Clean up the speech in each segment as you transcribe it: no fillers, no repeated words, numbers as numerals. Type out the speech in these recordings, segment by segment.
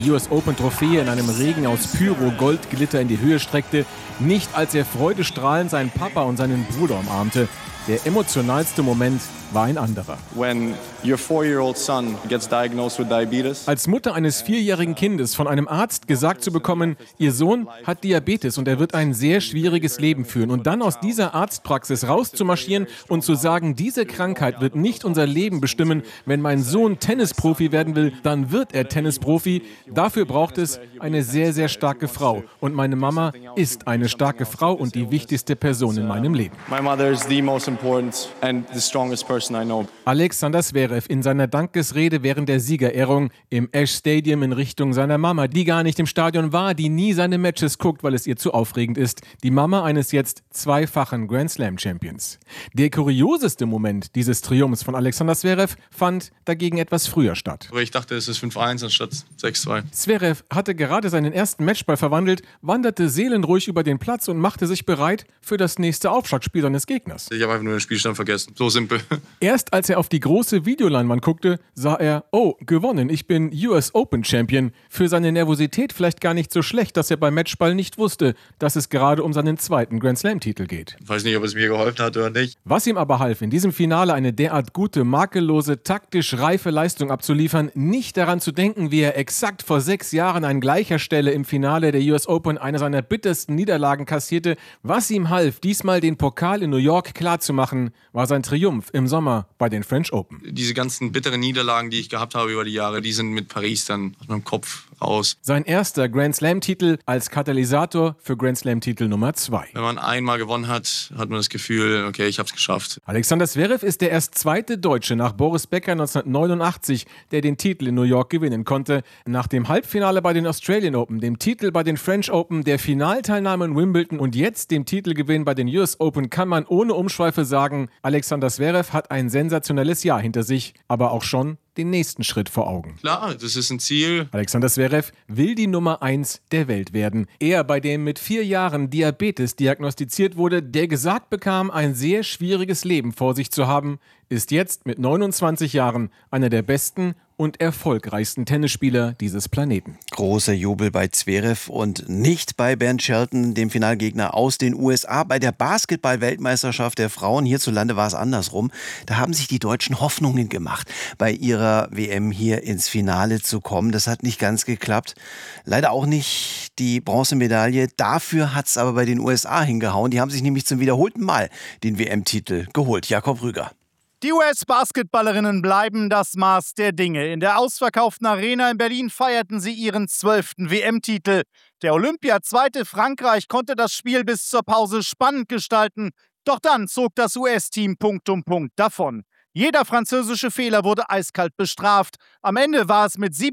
US Open Trophäe in einem Regen aus Pyro-Goldglitter in die Höhe streckte, nicht als er freudestrahlend seinen Papa und seinen Bruder umarmte. Der emotionalste Moment war ein anderer. When your 4-year-old son gets diagnosed with diabetes. Als Mutter eines 4-jährigen Kindes von einem Arzt gesagt zu bekommen, ihr Sohn hat Diabetes und er wird ein sehr schwieriges Leben führen. Und dann aus dieser Arztpraxis rauszumarschieren und zu sagen, diese Krankheit wird nicht unser Leben bestimmen. Wenn mein Sohn Tennisprofi werden will, dann wird er Tennisprofi. Dafür braucht es eine sehr, sehr starke Frau. Und meine Mama ist eine starke Frau und die wichtigste Person in meinem Leben. My mother is the most important and the strongest person I know. Alexander Zverev in seiner Dankesrede während der Siegerehrung im Ash Stadium in Richtung seiner Mama, die gar nicht im Stadion war, die nie seine Matches guckt, weil es ihr zu aufregend ist. Die Mama eines jetzt zweifachen Grand Slam Champions. Der kurioseste Moment dieses Triumphs von Alexander Zverev fand dagegen etwas früher statt. Aber ich dachte, es ist 5-1 anstatt 6-2. Zverev hatte gerade seinen ersten Matchball verwandelt, wanderte seelenruhig über den Platz und machte sich bereit für das nächste Aufschlagspiel seines Gegners. Ich habe einfach nur den Spielstand vergessen. So simpel. Erst als er auf die große Videoleinwand guckte, sah er, oh, gewonnen, ich bin US Open Champion. Für seine Nervosität vielleicht gar nicht so schlecht, dass er beim Matchball nicht wusste, dass es gerade um seinen zweiten Grand Slam-Titel geht. Ich weiß nicht, ob es mir geholfen hat oder nicht. Was ihm aber half, in diesem Finale eine derart gute, makellose, taktisch reife Leistung abzuliefern, nicht daran zu denken, wie er exakt vor 6 Jahren an gleicher Stelle im Finale der US Open eine seiner bittersten Niederlagen kassierte. Was ihm half, diesmal den Pokal in New York klarzumachen, war sein Triumph im Sommer bei den French Open. Diese ganzen bitteren Niederlagen, die ich gehabt habe über die Jahre, die sind mit Paris dann aus meinem Kopf raus. Sein erster Grand Slam-Titel als Katalysator für Grand Slam-Titel Nummer 2. Wenn man einmal gewonnen hat, hat man das Gefühl, okay, ich habe es geschafft. Alexander Zverev ist der erst zweite Deutsche nach Boris Becker 1989, der den Titel in New York gewinnen konnte. Nach dem Halbfinale bei den Australian Open, dem Titel bei den French Open, der Finalteilnahme in Wimbledon und jetzt dem Titelgewinn bei den US Open kann man ohne Umschweife sagen, Alexander Zverev hat ein sensationelles Jahr hinter sich, aber auch schon den nächsten Schritt vor Augen. Klar, das ist ein Ziel. Alexander Zverev will die Nummer 1 der Welt werden. Er, bei dem mit 4 Jahren Diabetes diagnostiziert wurde, der gesagt bekam, ein sehr schwieriges Leben vor sich zu haben, ist jetzt mit 29 Jahren einer der besten und erfolgreichsten Tennisspieler dieses Planeten. Großer Jubel bei Zverev und nicht bei Bernd Shelton, dem Finalgegner aus den USA. Bei der Basketball-Weltmeisterschaft der Frauen hierzulande war es andersrum. Da haben sich die Deutschen Hoffnungen gemacht, bei ihrer WM hier ins Finale zu kommen. Das hat nicht ganz geklappt. Leider auch nicht die Bronzemedaille. Dafür hat es aber bei den USA hingehauen. Die haben sich nämlich zum wiederholten Mal den WM-Titel geholt. Jakob Rüger. Die US-Basketballerinnen bleiben das Maß der Dinge. In der ausverkauften Arena in Berlin feierten sie ihren 12. WM-Titel. Der Olympia-Zweite Frankreich konnte das Spiel bis zur Pause spannend gestalten. Doch dann zog das US-Team Punkt um Punkt davon. Jeder französische Fehler wurde eiskalt bestraft. Am Ende war es mit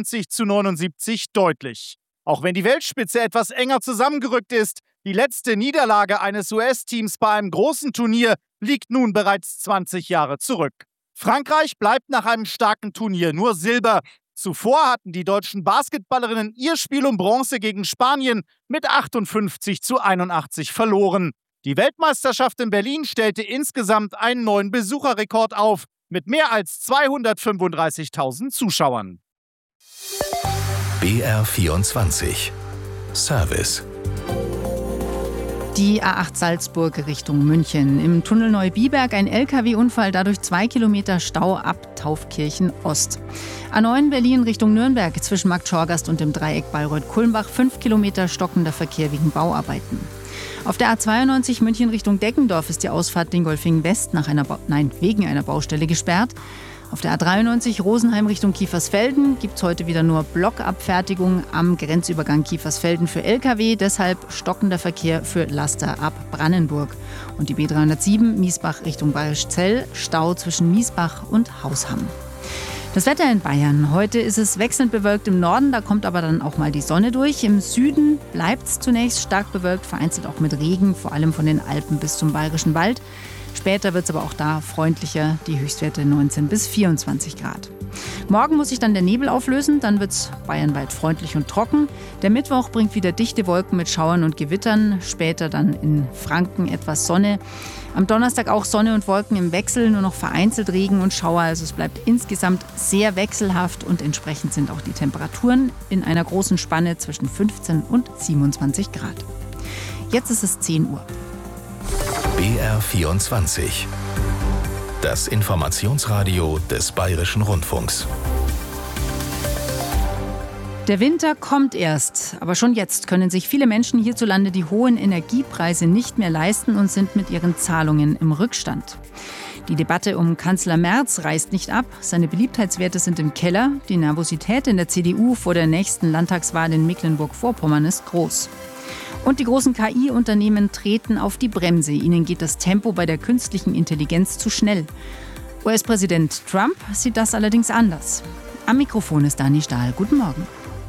97-79 deutlich. Auch wenn die Weltspitze etwas enger zusammengerückt ist, die letzte Niederlage eines US-Teams bei einem großen Turnier liegt nun bereits 20 Jahre zurück. Frankreich bleibt nach einem starken Turnier nur Silber. Zuvor hatten die deutschen Basketballerinnen ihr Spiel um Bronze gegen Spanien mit 58-81 verloren. Die Weltmeisterschaft in Berlin stellte insgesamt einen neuen Besucherrekord auf, mit mehr als 235.000 Zuschauern. BR24 Service. Die A8 Salzburg Richtung München. Im Tunnel Neubiberg ein LKW-Unfall, dadurch 2 Kilometer Stau ab Taufkirchen Ost. A9 Berlin Richtung Nürnberg zwischen Markt Schorgast und dem Dreieck Bayreuth-Kulmbach 5 Kilometer stockender Verkehr wegen Bauarbeiten. Auf der A92 München Richtung Deckendorf ist die Ausfahrt Dingolfing West wegen einer Baustelle gesperrt. Auf der A93 Rosenheim Richtung Kiefersfelden gibt es heute wieder nur Blockabfertigung am Grenzübergang Kiefersfelden für Lkw, deshalb stockender Verkehr für Laster ab Brandenburg. Und die B307 Miesbach Richtung Bayerischzell, Stau zwischen Miesbach und Hausham. Das Wetter in Bayern. Heute ist es wechselnd bewölkt im Norden, da kommt aber dann auch mal die Sonne durch. Im Süden bleibt es zunächst stark bewölkt, vereinzelt auch mit Regen, vor allem von den Alpen bis zum Bayerischen Wald. Später wird es aber auch da freundlicher, die Höchstwerte 19 bis 24 Grad. Morgen muss sich dann der Nebel auflösen, dann wird es bayernweit freundlich und trocken. Der Mittwoch bringt wieder dichte Wolken mit Schauern und Gewittern, später dann in Franken etwas Sonne. Am Donnerstag auch Sonne und Wolken im Wechsel, nur noch vereinzelt Regen und Schauer. Also es bleibt insgesamt sehr wechselhaft und entsprechend sind auch die Temperaturen in einer großen Spanne zwischen 15 und 27 Grad. Jetzt ist es 10 Uhr. BR24. Das Informationsradio des Bayerischen Rundfunks. Der Winter kommt erst, aber schon jetzt können sich viele Menschen hierzulande die hohen Energiepreise nicht mehr leisten und sind mit ihren Zahlungen im Rückstand. Die Debatte um Kanzler Merz reißt nicht ab, seine Beliebtheitswerte sind im Keller, die Nervosität in der CDU vor der nächsten Landtagswahl in Mecklenburg-Vorpommern ist groß. Und die großen KI-Unternehmen treten auf die Bremse. Ihnen geht das Tempo bei der künstlichen Intelligenz zu schnell. US-Präsident Trump sieht das allerdings anders. Am Mikrofon ist Dani Stahl. Guten Morgen.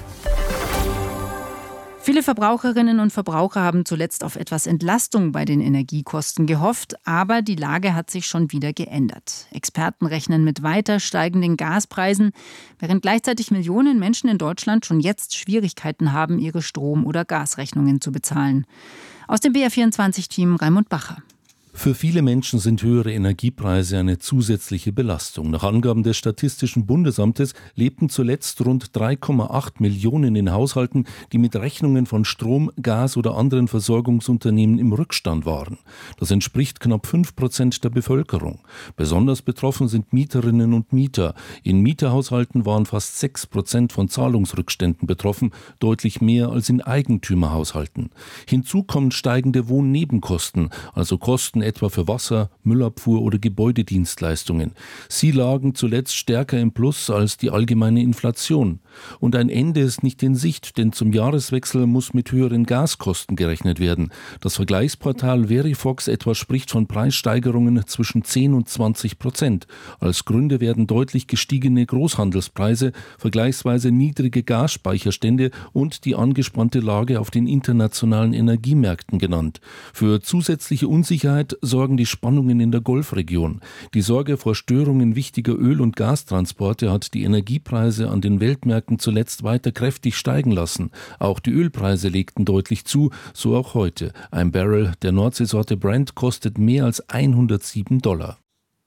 Viele Verbraucherinnen und Verbraucher haben zuletzt auf etwas Entlastung bei den Energiekosten gehofft, aber die Lage hat sich schon wieder geändert. Experten rechnen mit weiter steigenden Gaspreisen, während gleichzeitig Millionen Menschen in Deutschland schon jetzt Schwierigkeiten haben, ihre Strom- oder Gasrechnungen zu bezahlen. Aus dem BR24-Team Raimund Bacher. Für viele Menschen sind höhere Energiepreise eine zusätzliche Belastung. Nach Angaben des Statistischen Bundesamtes lebten zuletzt rund 3,8 Millionen in Haushalten, die mit Rechnungen von Strom, Gas oder anderen Versorgungsunternehmen im Rückstand waren. Das entspricht knapp 5% der Bevölkerung. Besonders betroffen sind Mieterinnen und Mieter. In Mieterhaushalten waren fast 6% von Zahlungsrückständen betroffen, deutlich mehr als in Eigentümerhaushalten. Hinzu kommen steigende Wohnnebenkosten, also Kosten etwa für Wasser, Müllabfuhr oder Gebäudedienstleistungen. Sie lagen zuletzt stärker im Plus als die allgemeine Inflation. Und ein Ende ist nicht in Sicht, denn zum Jahreswechsel muss mit höheren Gaskosten gerechnet werden. Das Vergleichsportal Verifox etwa spricht von Preissteigerungen zwischen 10 und 20%. Als Gründe werden deutlich gestiegene Großhandelspreise, vergleichsweise niedrige Gasspeicherstände und die angespannte Lage auf den internationalen Energiemärkten genannt. Für zusätzliche Unsicherheit sorgen die Spannungen in der Golfregion. Die Sorge vor Störungen wichtiger Öl- und Gastransporte hat die Energiepreise an den Weltmärkten zuletzt weiter kräftig steigen lassen. Auch die Ölpreise legten deutlich zu, so auch heute. Ein Barrel der Nordseesorte Brent kostet mehr als $107.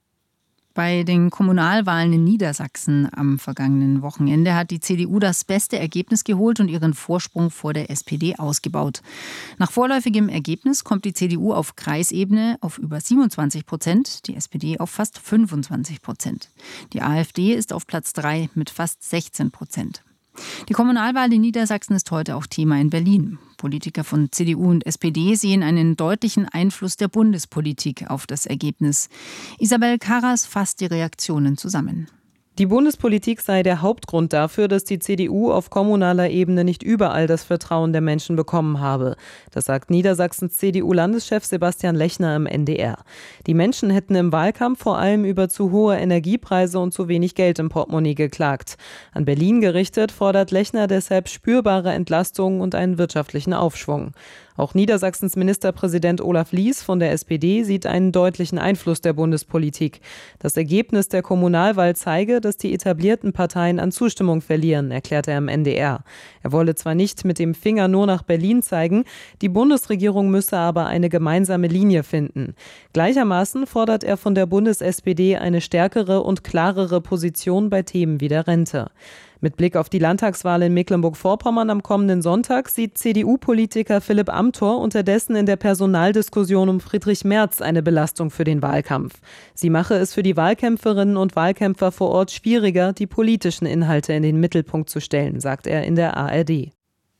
Bei den Kommunalwahlen in Niedersachsen am vergangenen Wochenende hat die CDU das beste Ergebnis geholt und ihren Vorsprung vor der SPD ausgebaut. Nach vorläufigem Ergebnis kommt die CDU auf Kreisebene auf über 27%, die SPD auf fast 25%. Die AfD ist auf Platz 3 mit fast 16%. Die Kommunalwahl in Niedersachsen ist heute auch Thema in Berlin. Politiker von CDU und SPD sehen einen deutlichen Einfluss der Bundespolitik auf das Ergebnis. Isabel Karras fasst die Reaktionen zusammen. Die Bundespolitik sei der Hauptgrund dafür, dass die CDU auf kommunaler Ebene nicht überall das Vertrauen der Menschen bekommen habe. Das sagt Niedersachsens CDU-Landeschef Sebastian Lechner im NDR. Die Menschen hätten im Wahlkampf vor allem über zu hohe Energiepreise und zu wenig Geld im Portemonnaie geklagt. An Berlin gerichtet fordert Lechner deshalb spürbare Entlastungen und einen wirtschaftlichen Aufschwung. Auch Niedersachsens Ministerpräsident Olaf Lies von der SPD sieht einen deutlichen Einfluss der Bundespolitik. Das Ergebnis der Kommunalwahl zeige, dass die etablierten Parteien an Zustimmung verlieren, erklärte er im NDR. Er wolle zwar nicht mit dem Finger nur nach Berlin zeigen, die Bundesregierung müsse aber eine gemeinsame Linie finden. Gleichermaßen fordert er von der Bundes-SPD eine stärkere und klarere Position bei Themen wie der Rente. Mit Blick auf die Landtagswahl in Mecklenburg-Vorpommern am kommenden Sonntag sieht CDU-Politiker Philipp Amthor unterdessen in der Personaldiskussion um Friedrich Merz eine Belastung für den Wahlkampf. Sie mache es für die Wahlkämpferinnen und Wahlkämpfer vor Ort schwieriger, die politischen Inhalte in den Mittelpunkt zu stellen, sagt er in der ARD.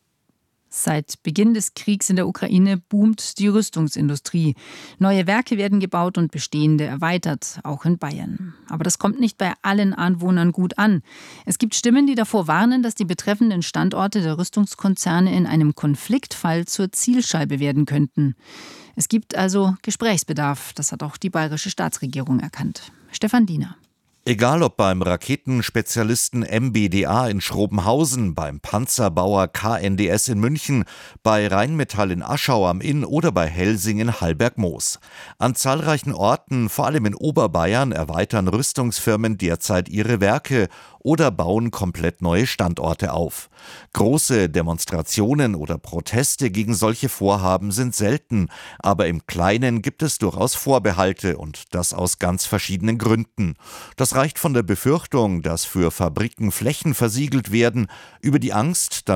Seit Beginn des Kriegs in der Ukraine boomt die Rüstungsindustrie. Neue Werke werden gebaut und bestehende erweitert, auch in Bayern. Aber das kommt nicht bei allen Anwohnern gut an. Es gibt Stimmen, die davor warnen, dass die betreffenden Standorte der Rüstungskonzerne in einem Konfliktfall zur Zielscheibe werden könnten. Es gibt also Gesprächsbedarf. Das hat auch die bayerische Staatsregierung erkannt. Stefan Diener. Egal ob beim Raketenspezialisten MBDA in Schrobenhausen, beim Panzerbauer KNDS in München, bei Rheinmetall in Aschau am Inn oder bei Helsing in Hallbergmoos. An zahlreichen Orten, vor allem in Oberbayern, erweitern Rüstungsfirmen derzeit ihre Werke oder bauen komplett neue Standorte auf. Große Demonstrationen oder Proteste gegen solche Vorhaben sind selten, aber im Kleinen gibt es durchaus Vorbehalte und das aus ganz verschiedenen Gründen. Das reicht von der Befürchtung, dass für Fabriken Flächen versiegelt werden, über die Angst, damit